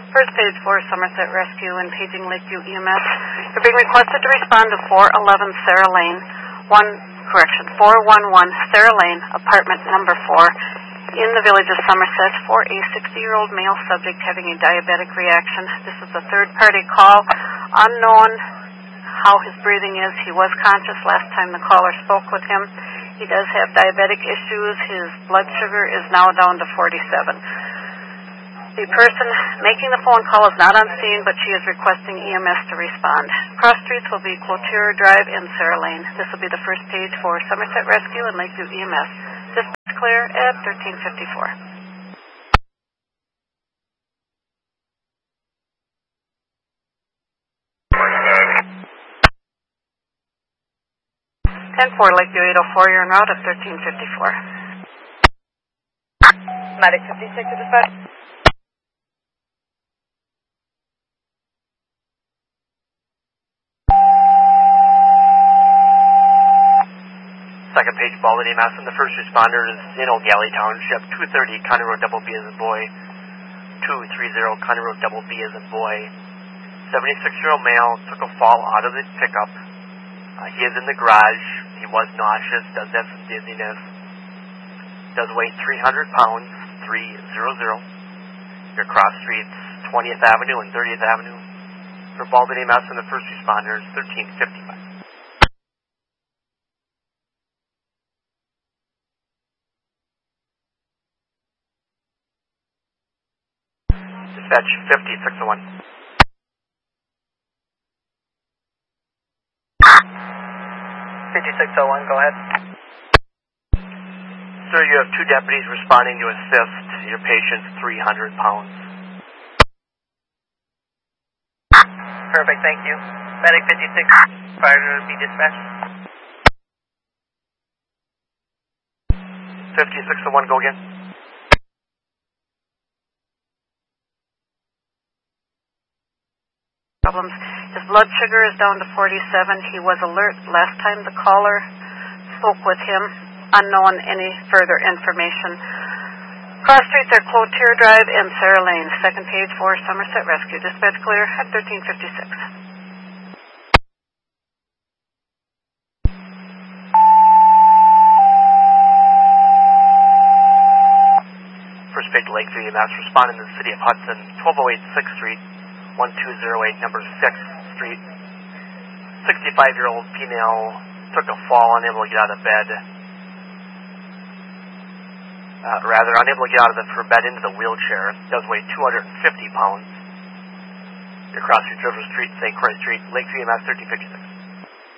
First page for Somerset Rescue and paging Lakeview EMS. You're being requested to respond to 411 Sarah Lane, 411 Sarah Lane, apartment number 4, in the village of Somerset, for a 60-year-old male subject having a diabetic reaction. This is a third-party call. Unknown how his breathing is. He was conscious last time the caller spoke with him. He does have diabetic issues. His blood sugar is now down to 47. The person making the phone call is not on scene, but she is requesting EMS to respond. Cross streets will be Cloutier Drive and Sarah Lane. This will be the first page for Somerset Rescue and Lakeview EMS. Dispatch clear at 1354. 10-4, Lakeview 804, you're en route at 1354. Medic 56 to dispatch. Second page, Baldwin EMS, and the first responder is in O'Galley Township, 230 County Road Double B as in boy, 230 County Road Double B as in boy. 76-year-old male took a fall out of the pickup. He is in the garage. He was nauseous, does have some dizziness, does weigh 300 pounds, 300. Your cross streets, 20th Avenue and 30th Avenue. For Baldwin EMS and the first responders, 1355. Dispatch 5601. 5601, go ahead. Sir, you have two deputies responding to assist your patient's 300 pounds. Perfect, thank you. Medic 56, fire to be dispatched. 5601, go again. Problems. His blood sugar is down to 47. He was alert last time the caller spoke with him. Unknown any further information. Cross streets are Cloutier Drive and Sarah Lane. Second page for Somerset Rescue. Dispatch clear at 1356. First page, Lakeview EMS, responding to the city of Hudson, 1208 6th Street. 1208, number 6th Street. 65-year-old female took a fall, unable to get out of bed. Unable to get out of her bed into the wheelchair. Does weigh 250 pounds. You're crossing River Street, St. Croix Street, Lakeview EMS 1356.